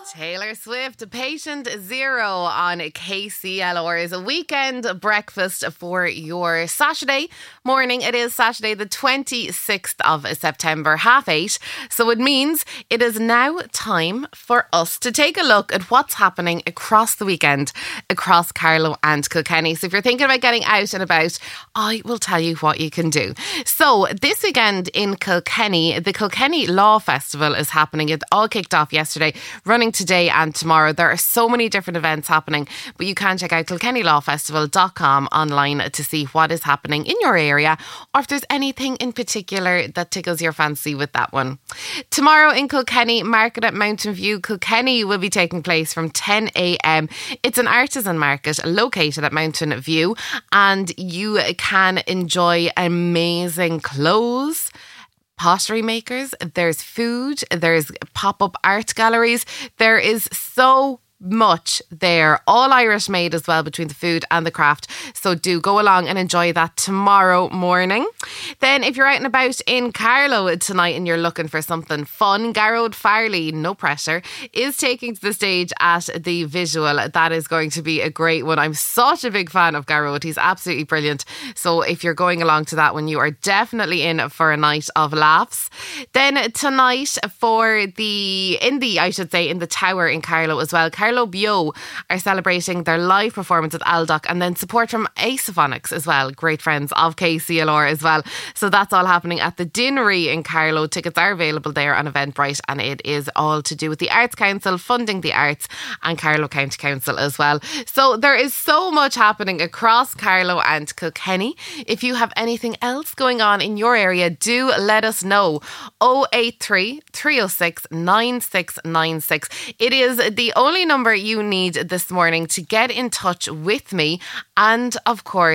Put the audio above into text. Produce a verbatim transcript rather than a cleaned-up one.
Taylor Swift, Patient Zero on K C L R's weekend breakfast for your Saturday morning. It is Saturday the twenty-sixth of September, half eight. So it means it is now time for us to take a look at what's happening across the weekend, across Carlow and Kilkenny. So if you're thinking about getting out and about, I will tell you what you can do. So this weekend in Kilkenny, the Kilkenny Law Festival is happening. It all kicked off yesterday, running today and tomorrow. There are so many different events happening, but you can check out kilkenny law festival dot com online to see what is happening in your area, or if there's anything in particular that tickles your fancy with that one. Tomorrow in Kilkenny, Market at Mountain View, Kilkenny will be taking place from ten a.m. It's an artisan market located at Mountain View, and you can enjoy amazing clothes, pottery makers, there's food, there's pop-up art galleries. There is so much there, all Irish made as well, between the food and the craft. So do go along and enjoy that tomorrow morning. Then if you're out and about in Carlow tonight and you're looking for something fun, Garrod Farley, no pressure, is taking to the stage at the Visual. That is going to be a great one. I'm such a big fan of Garrod. He's absolutely brilliant. So if you're going along to that one, you are definitely in for a night of laughs. Then tonight for the, in the, I should say, in the Tower in Carlow as well, Carlow Bio are celebrating their live performance at Aldock, and then support from Asophonics as well, great friends of K C L R as well. So that's all happening at the Dinnery in Carlow. Tickets are available there on Eventbrite, and it is all to do with the Arts Council funding the arts and Carlow County Council as well. So there is so much happening across Carlow and Kilkenny. If you have anything else going on in your area, do let us know. oh eight three, three oh six, nine six nine six. It is the only number you need this morning to get in touch with me, and of course